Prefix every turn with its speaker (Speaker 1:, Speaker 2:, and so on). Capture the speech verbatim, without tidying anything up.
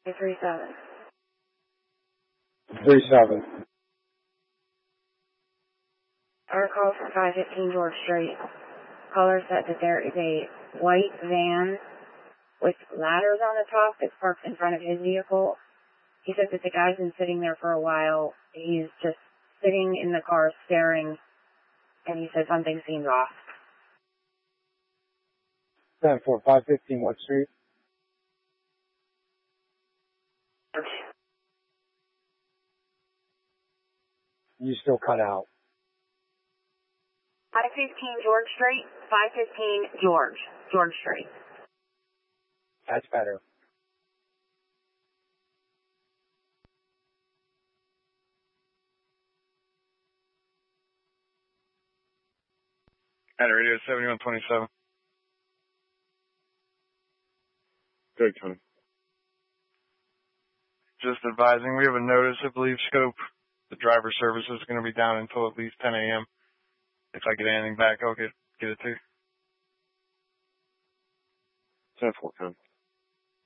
Speaker 1: three seven.
Speaker 2: three seven.
Speaker 1: Our call for five fifteen George Street. Caller said that there is a white van with ladders on the top that's parked in front of his vehicle. He said that the guy's been sitting there for a while. He's just sitting in the car staring, and he said something seems off.
Speaker 2: ten four, five fifteen what street? You still cut out.
Speaker 1: five fifteen George Street, five fifteen George, George Street.
Speaker 2: That's better.
Speaker 3: At radio seventy-one twenty-seven.
Speaker 4: Good, Tony.
Speaker 3: Just advising, we have a notice, I believe, scope. The driver service is going to be down until at least ten a.m. If I get anything back, I'll get, get it to you.
Speaker 4: ten four, Tony.